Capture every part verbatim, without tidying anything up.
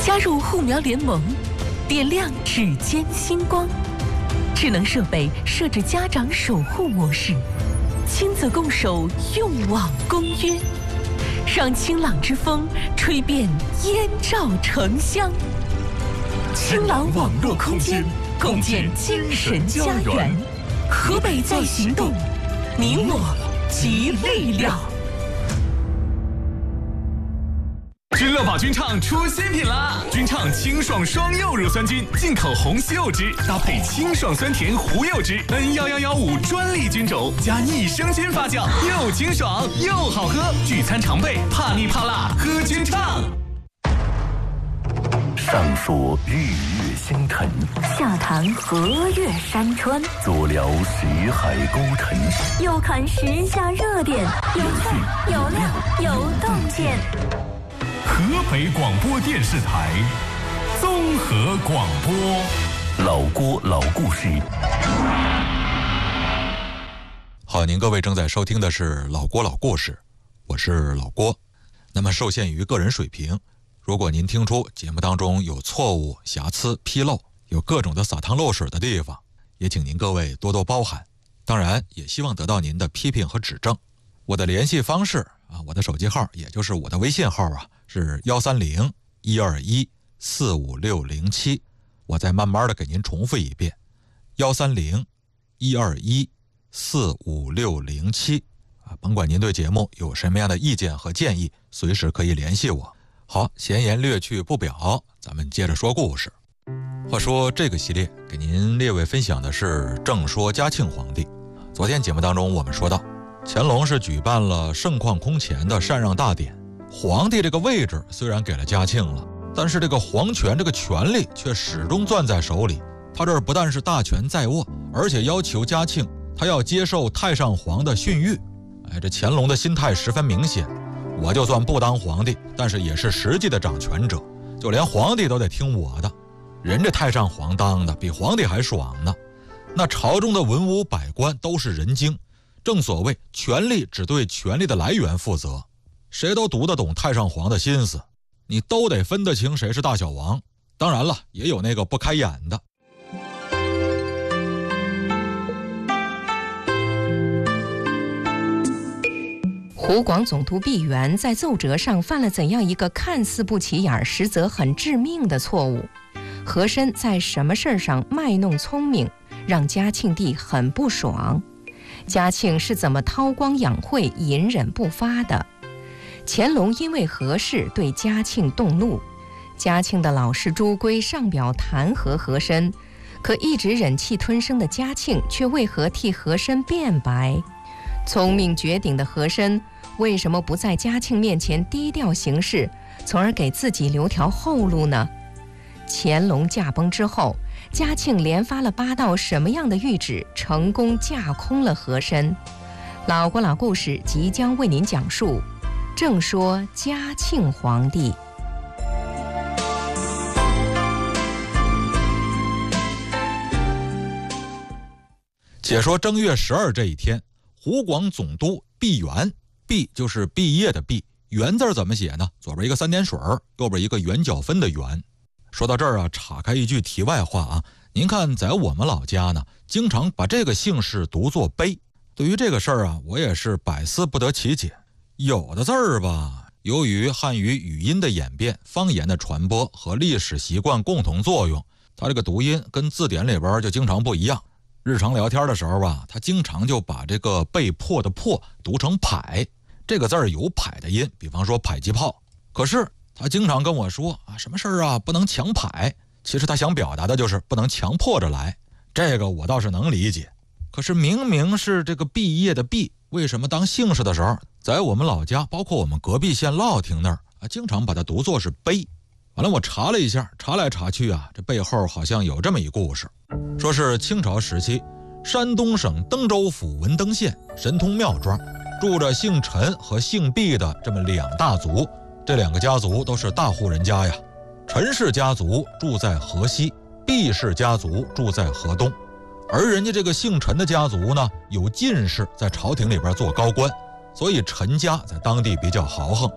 加入护苗联盟，点亮指尖星光。智能设备设置家长守护模式，亲子共守用网公约，让清朗之风吹遍燕赵城乡。清朗网络空间，共建精神家园。河北在行动，你我集力量。 君乐宝君畅出新品啦！君畅清爽双柚乳酸菌，进口红西柚汁，搭配清爽酸甜胡柚汁 N 一一一五专利菌种，加益生菌发酵，又清爽又好喝。聚餐常备，怕腻怕辣，喝君畅。 上说日月星辰， 下谈河岳山川， 左聊识海沟沉， 右看时下热点，有趣有料有洞见。 河北广播电视台综合广播， 老郭老故事。 好，您各位正在收听的是老郭老故事，我是老郭。那么受限于个人水平，如果您听出节目当中有错误、瑕疵、纰漏，有各种的撒汤漏水的地方，也请您各位多多包涵。当然也希望得到您的批评和指正。我的联系方式啊，我的手机号也就是我的微信号啊，是幺三零一二一四五六零七。我再慢慢的给您重复一遍，幺三零一二一四五六零七啊，甭管您对节目有什么样的意见和建议，随时可以联系我。好，闲言略去不表，咱们接着说故事。话说这个系列给您列位分享的是正说嘉庆皇帝。昨天节目当中我们说到，乾隆是举办了盛况空前的禅让大典，皇帝这个位置虽然给了嘉庆了，但是这个皇权这个权力却始终攥在手里。他这儿不但是大权在握，而且要求嘉庆他要接受太上皇的训谕。哎，这乾隆的心态十分明显，我就算不当皇帝，但是也是实际的掌权者，就连皇帝都得听我的。人这太上皇当的比皇帝还爽呢。那朝中的文武百官都是人精，正所谓权力只对权力的来源负责，谁都读得懂太上皇的心思，你都得分得清谁是大小王。当然了，也有那个不开眼的。 湖广总督毕沅在奏折上犯了怎样一个看似不起眼，实则很致命的错误？和珅在什么事儿上卖弄聪明，让嘉庆帝很不爽？嘉庆是怎么韬光养晦、隐忍不发的？乾隆因为何事对嘉庆动怒？嘉庆的老师朱圭上表弹劾和珅，可一直忍气吞声的嘉庆却为何替和珅辩白？聪明绝顶的和珅为什么不在嘉庆面前低调行事，从而给自己留条后路呢？乾隆驾崩之后，嘉庆连发了八道什么样的谕旨，成功架空了和珅？老郭老故事即将为您讲述，正说嘉庆皇帝。 解说正月十二这一天，湖广总督毕沅，毕就是毕业的毕，沅字怎么写呢？左边一个三点水，右边一个圆角分的圆。说到这儿啊，岔开一句题外话啊，您看在我们老家呢，经常把这个姓氏读作碑。对于这个事儿啊，我也是百思不得其解。有的字儿吧，由于汉语语音的演变、方言的传播和历史习惯共同作用，它这个读音跟字典里边就经常不一样。日常聊天的时候吧，他经常就把这个被迫的迫读成迫，这个字儿有迫的音，比方说迫击炮。可是他经常跟我说啊，什么事儿啊不能强迫，其实他想表达的就是不能强迫着来，这个我倒是能理解。可是明明是这个毕业的毕，为什么当姓氏的时候，在我们老家，包括我们隔壁县乐亭那儿啊，经常把它读作是碑？完了，我查了一下，查来查去啊，这背后好像有这么一故事，说是清朝时期，山东省登州府文登县神通庙庄住着姓陈和姓毕的这么两大族。这两个家族都是大户人家呀，陈氏家族住在河西，毕氏家族住在河东。而人家这个姓陈的家族呢，有进士在朝廷里边做高官，所以陈家在当地比较豪横。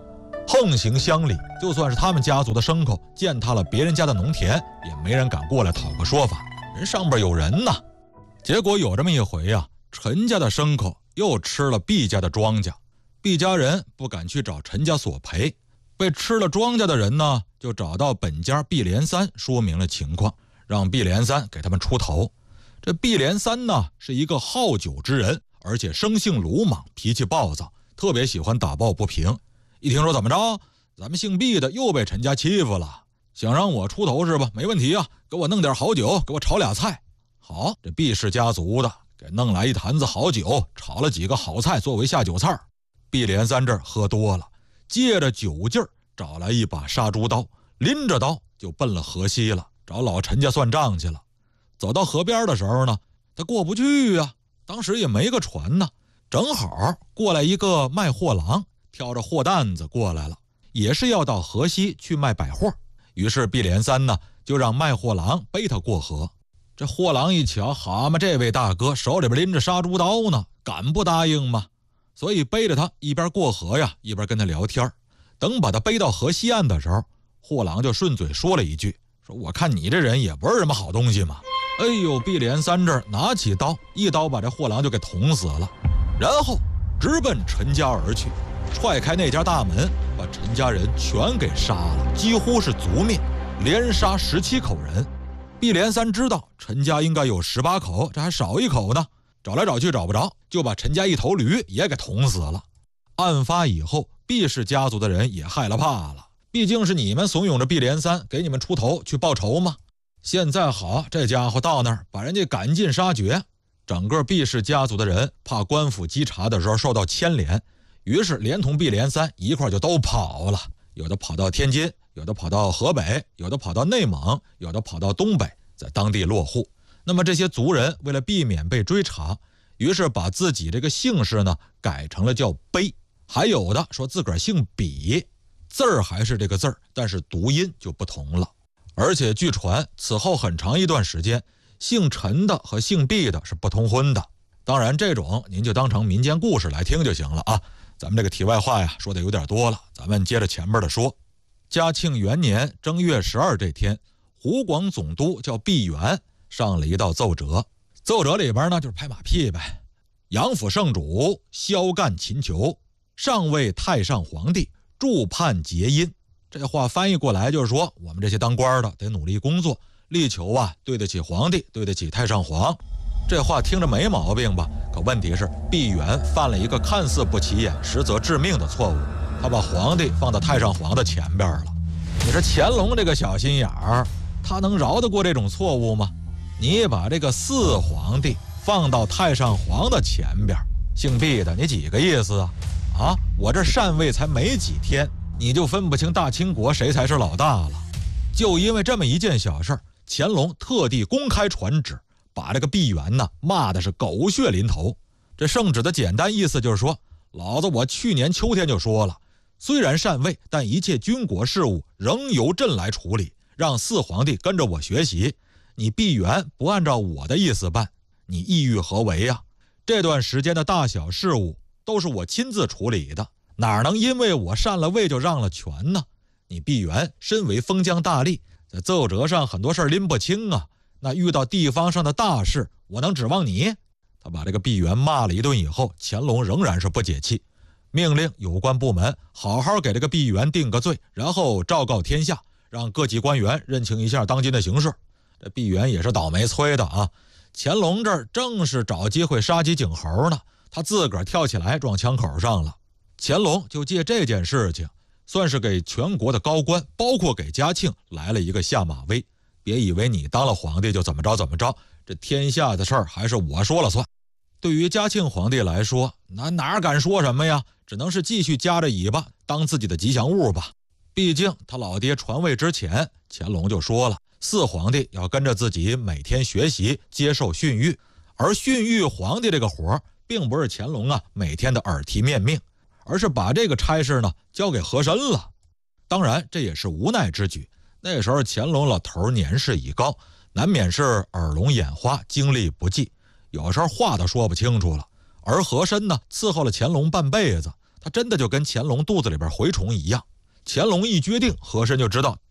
横行乡里，就算是他们家族的牲口践踏了别人家的农田，也没人敢过来讨个说法，人上边有人呐。结果有这么一回呀、啊，陈家的牲口又吃了毕家的庄稼，毕家人不敢去找陈家索赔，被吃了庄稼的人呢，就找到本家毕连三说明了情况，让毕连三给他们出头。这毕连三呢，是一个好酒之人，而且生性鲁莽，脾气暴躁，特别喜欢打抱不平。一听说怎么着，咱们姓毕的又被陈家欺负了，想让我出头是吧？没问题啊，给我弄点好酒，给我炒俩菜。好，这毕氏家族的给弄来一坛子好酒，炒了几个好菜作为下酒菜。毕连三这儿喝多了，借着酒劲儿找来一把杀猪刀，拎着刀就奔了河西了，找老陈家算账去了。走到河边的时候呢，他过不去啊，当时也没个船呢，正好过来一个卖货郎，挑着货担子过来了，也是要到河西去卖百货。于是毕连三呢，就让卖货郎背他过河。这货郎一瞧，好嘛，这位大哥手里边拎着杀猪刀呢，敢不答应吗？所以背着他一边过河呀，一边跟他聊天。等把他背到河西岸的时候，货郎就顺嘴说了一句，说我看你这人也不是什么好东西嘛。哎呦，毕连三这儿拿起刀，一刀把这货郎就给捅死了，然后直奔陈家而去，踹开那家大门，把陈家人全给杀了，几乎是族灭，连杀十七口人。毕连三知道陈家应该有十八口，这还少一口呢，找来找去找不着，就把陈家一头驴也给捅死了。案发以后，毕氏家族的人也害了怕了，毕竟是你们怂恿着毕连三给你们出头去报仇吗？现在好，这家伙到那儿把人家赶尽杀绝，整个毕氏家族的人怕官府稽查的时候受到牵连，于是连同毕连三一块就都跑了，有的跑到天津，有的跑到河北，有的跑到内蒙，有的跑到东北，在当地落户。那么这些族人为了避免被追查，于是把自己这个姓氏呢改成了叫卑，还有的说自个儿姓比，字儿还是这个字儿，但是读音就不同了。而且据传此后很长一段时间，姓陈的和姓毕的是不通婚的。当然这种您就当成民间故事来听就行了啊。咱们这个题外话呀说的有点多了，咱们接着前面的说。嘉庆元年正月十二这天，湖广总督叫毕沅上了一道奏折，奏折里边呢就是拍马屁呗。杨府圣主萧干秦求，上为太上皇帝，助判结阴。这话翻译过来就是说，我们这些当官的得努力工作，力求啊对得起皇帝，对得起太上皇。这话听着没毛病吧？可问题是毕沅犯了一个看似不起眼实则致命的错误，他把皇帝放到太上皇的前边了。你说乾隆这个小心眼儿，他能饶得过这种错误吗？你把这个四皇帝放到太上皇的前边，姓毕的你几个意思啊？啊，我这禅位才没几天，你就分不清大清国谁才是老大了。就因为这么一件小事，乾隆特地公开传旨，把这个毕沅呢骂的是狗血淋头。这圣旨的简单意思就是说，老子我去年秋天就说了，虽然禅位，但一切军国事务仍由朕来处理，让四皇帝跟着我学习。你毕沅不按照我的意思办，你意欲何为呀？这段时间的大小事务都是我亲自处理的，哪能因为我禅了位就让了权呢？你毕沅身为封疆大吏，在奏折上很多事拎不清啊，那遇到地方上的大事，我能指望你？他把这个毕沅骂了一顿以后，乾隆仍然是不解气，命令有关部门好好给这个毕沅定个罪，然后昭告天下，让各级官员认清一下当今的形势。这毕沅也是倒霉催的啊！乾隆这儿正是找机会杀鸡儆猴呢，他自个儿跳起来撞枪口上了。乾隆就借这件事情，算是给全国的高官，包括给嘉庆来了一个下马威。别以为你当了皇帝就怎么着怎么着，这天下的事儿还是我说了算。对于嘉庆皇帝来说，那哪敢说什么呀？只能是继续夹着尾巴当自己的吉祥物吧。毕竟他老爹传位之前，乾隆就说了，四皇帝要跟着自己每天学习，接受训育。而训育皇帝这个活儿，并不是乾隆啊每天的耳提面命，而是把这个差事呢交给和珅了。当然这也是无奈之举，那时候乾隆老头年事已高，难免是耳聋眼花，精力不济，有时候话都说不清楚了。而和珅呢伺候了乾隆半辈子，他真的就跟乾隆肚子里边蛔虫一样。 乾隆一决定，和珅就知道